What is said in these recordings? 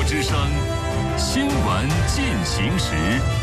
之声新闻进行时。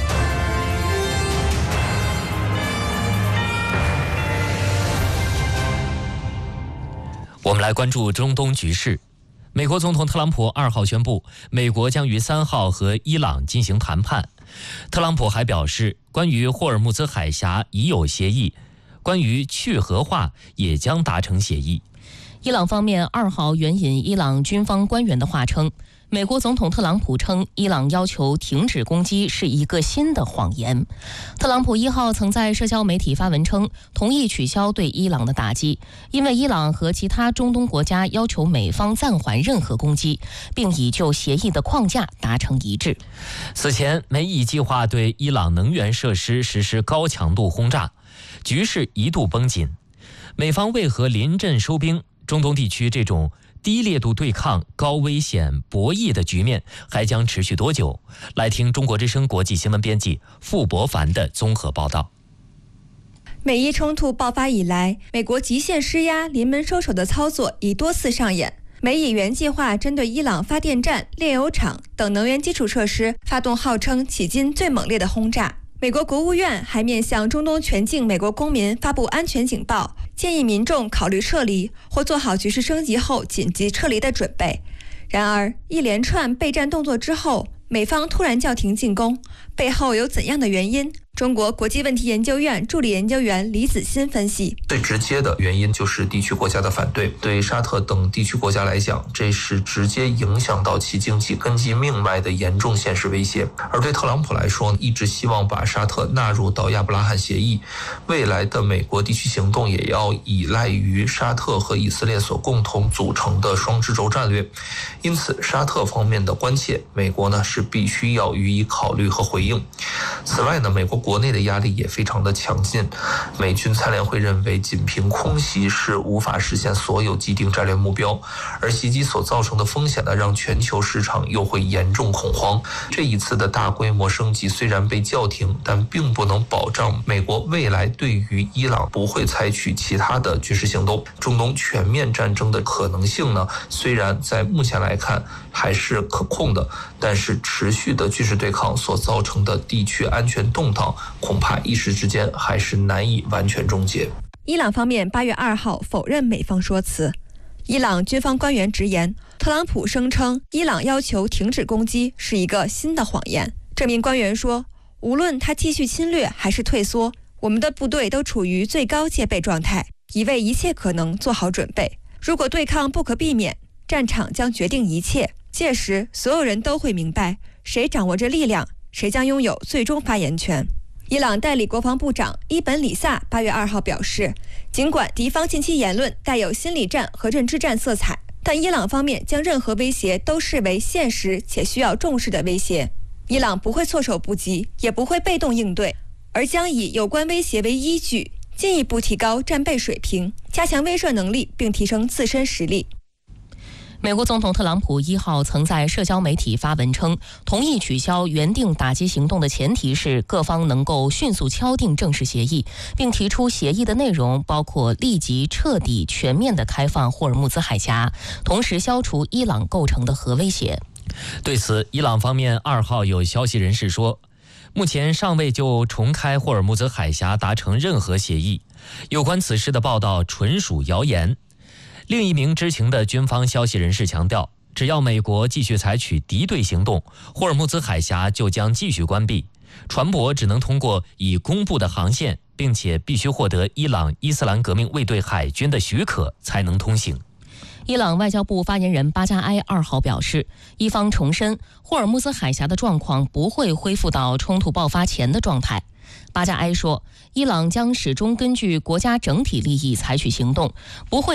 我们来关注中东局势。美国总统特朗普2号宣布，美国将于3号和伊朗进行谈判。特朗普还表示，关于霍尔木兹海峡已有协议，关于去核化也将达成协议。 伊朗方面2号援引伊朗军方官员的话称，美国总统特朗普称伊朗要求停止攻击是一个新的谎言。特朗普1号曾在社交媒体发文称，同意取消对伊朗的打击，因为伊朗和其他中东国家要求美方暂缓任何攻击，并已就协议的框架达成一致。 此前，美以计划对伊朗能源设施实施高强度轰炸，局势一度绷紧。美方为何临阵收兵？中东地区这种低烈度对抗、高危险博弈的局面还将持续多久？来听中国之声国际新闻编辑傅博凡的综合报道。 美伊冲突爆发以来，美国极限施压、临门收手的操作已多次上演。美以原计划针对伊朗发电站、炼油厂等能源基础设施发动号称迄今最猛烈的轰炸。美国国务院还面向中东全境美国公民发布安全警报，建议民众考虑撤离或做好局势升级后紧急撤离的准备。然而，一连串备战动作之后，美方突然叫停进攻，背后有怎样的原因？中国国际问题研究院助理研究员李子欣分析， 最直接的原因就是地区国家的反对。对沙特等地区国家来讲，这是直接影响到其经济根基命脉的严重现实威胁。而对特朗普来说，一直希望把沙特纳入到亚伯拉罕协议，未来的美国地区行动也要依赖于沙特和以色列所共同组成的双支轴战略。因此，沙特方面的关切，美国呢是必须要予以考虑和回应。此外呢，美国国内的压力也非常的强劲。美军参联会认为，仅凭空袭是无法实现所有既定战略目标，而袭击所造成的风险呢，让全球市场又会严重恐慌。这一次的大规模升级虽然被叫停，但并不能保障美国未来对于伊朗不会采取其他的军事行动。中东全面战争的可能性呢，虽然在目前来看还是可控的，但是持续的军事对抗所造成的地区安全动荡，恐怕一时之间还是难以完全终结。 伊朗方面8月2号否认美方说辞。伊朗军方官员直言，特朗普声称伊朗要求停止攻击是一个新的谎言。这名官员说，无论他继续侵略还是退缩，我们的部队都处于最高戒备状态，已为一切可能做好准备。如果对抗不可避免，战场将决定一切，届时所有人都会明白，谁掌握着力量，谁将拥有最终发言权。伊朗代理国防部长伊本里萨8月2号表示，尽管敌方近期言论带有心理战和认知战色彩，但伊朗方面将任何威胁都视为现实且需要重视的威胁。伊朗不会措手不及，也不会被动应对，而将以有关威胁为依据，进一步提高战备水平，加强威慑能力，并提升自身实力。 美国总统特朗普1号曾在社交媒体发文称，同意取消原定打击行动的前提是各方能够迅速敲定正式协议，并提出协议的内容包括立即彻底全面地开放霍尔木兹海峡，同时消除伊朗构成的核威胁。 对此，伊朗方面2号有消息人士说，目前尚未就重开霍尔木兹海峡达成任何协议，有关此事的报道纯属谣言。另一名知情的军方消息人士强调，只要美国继续采取敌对行动，霍尔木兹海峡就将继续关闭，船舶只能通过已公布的航线，并且必须获得伊朗伊斯兰革命卫队海军的许可才能通行。 伊朗外交部发言人巴加埃2号表示，伊方重申霍尔木兹海峡的状况不会恢复到冲突爆发前的状态。巴加埃说，伊朗将始终根据国家整体利益采取行动，不会